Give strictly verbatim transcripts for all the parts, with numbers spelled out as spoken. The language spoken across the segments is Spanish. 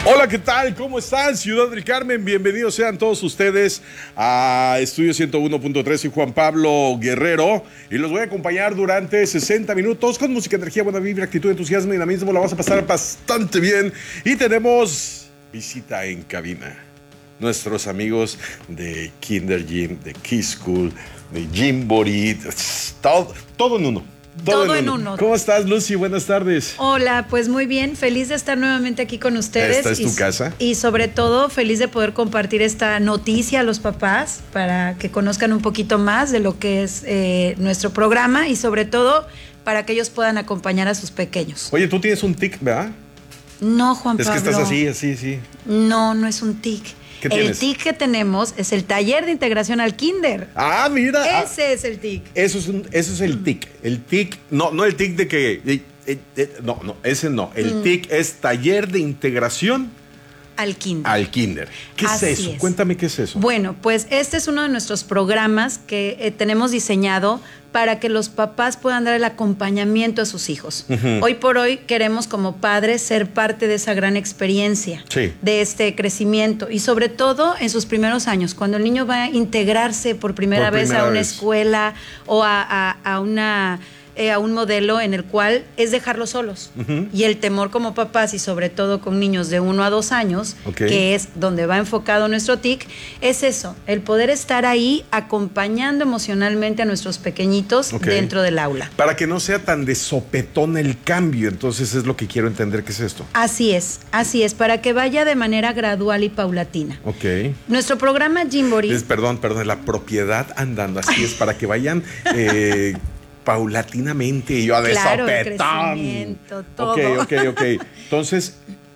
Hola, ¿qué tal? ¿Cómo están? Ciudad del Carmen, bienvenidos sean todos ustedes a Estudio ciento uno punto tres. Soy Juan Pablo Guerrero y los voy a acompañar durante sesenta minutos con música, energía, buena vibra, actitud, entusiasmo y dinamismo. La vas a pasar bastante bien y tenemos visita en cabina. Nuestros amigos de Kinder Gym, de Kids School, de Gymboree, todo, todo en uno. Todo, Todo en uno. ¿Cómo estás, Lucy? Buenas tardes. Hola, pues muy bien. Feliz de estar nuevamente aquí con ustedes. Esta es tu y, casa. Y sobre todo, feliz de poder compartir esta noticia a los papás para que conozcan un poquito más de lo que es eh, nuestro programa y sobre todo para que ellos puedan acompañar a sus pequeños. Oye, tú tienes un tic, ¿verdad? No, Juan es Pablo. Es que estás así, así, sí. No, no es un tic. ¿Qué el tienes? tic que tenemos es el taller de integración al kinder. Ah, mira. Ese ah, es el tic. Eso es, un, eso es el tic. El tic, no, no el tic de que... Eh, eh, eh, no, no, ese no. El mm. tic es taller de integración al kinder. Al kinder. ¿Qué Así es eso? Es. Cuéntame qué es eso. Bueno, pues este es uno de nuestros programas que eh, tenemos diseñado para que los papás puedan dar el acompañamiento a sus hijos. Uh-huh. Hoy por hoy queremos como padres ser parte de esa gran experiencia, sí. de este crecimiento y sobre todo en sus primeros años, cuando el niño va a integrarse por primera, por vez primera a una vez. escuela o a, a, a una... Eh, a un modelo en el cual es dejarlos solos. Uh-huh. Y el temor como papás y sobre todo con niños de uno a dos años, okay. que es donde va enfocado nuestro tic, es eso, el poder estar ahí acompañando emocionalmente a nuestros pequeñitos okay. dentro del aula. Para que no sea tan de sopetón el cambio, entonces es lo que quiero entender que es esto. Así es, así es, para que vaya de manera gradual y paulatina. Ok. Nuestro programa Gymboree... Es, perdón, perdón, la propiedad andando, así es, para que vayan... Eh, paulatinamente y yo a de claro, sopetón. Todo. Ok, ok, ok. Entonces,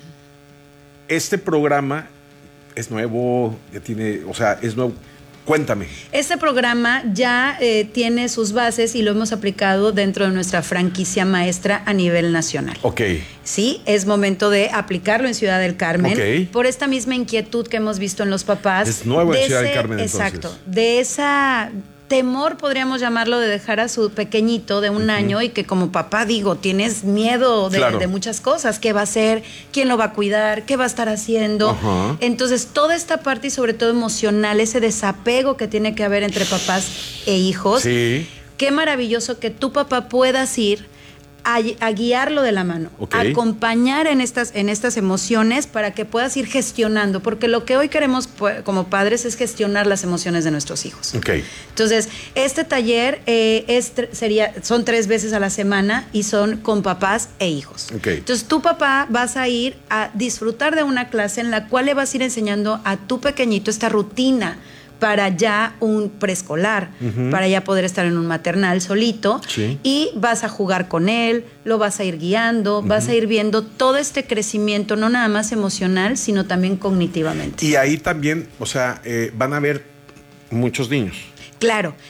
este programa es nuevo, ya tiene, o sea, es nuevo. Cuéntame. Este programa ya eh, tiene sus bases y lo hemos aplicado dentro de nuestra franquicia maestra a nivel nacional. Ok. Sí, es momento de aplicarlo en Ciudad del Carmen. Okay. Por esta misma inquietud que hemos visto en los papás. Es nuevo en Ciudad ese, del Carmen, entonces. Exacto. De esa... temor, podríamos llamarlo, de dejar a su pequeñito de un uh-huh. año y que como papá, digo, tienes miedo de, claro. de muchas cosas. ¿Qué va a hacer? ¿Quién lo va a cuidar? ¿Qué va a estar haciendo? Uh-huh. Entonces, toda esta parte y sobre todo emocional, ese desapego que tiene que haber entre papás e hijos. Sí. Qué maravilloso que tu papá puedas ir A, a guiarlo de la mano, okay. a acompañar en estas, en estas emociones para que puedas ir gestionando, porque lo que hoy queremos como padres es gestionar las emociones de nuestros hijos. Okay. Entonces, este taller eh, es, sería, son tres veces a la semana y son con papás e hijos. Okay. Entonces, tu papá vas a ir a disfrutar de una clase en la cual le vas a ir enseñando a tu pequeñito esta rutina para ya un preescolar, uh-huh. para ya poder estar en un maternal solito, sí. y vas a jugar con él, lo vas a ir guiando, uh-huh. vas a ir viendo todo este crecimiento, no nada más emocional, sino también cognitivamente. Y ahí también, o sea, eh, van a haber muchos niños. Claro,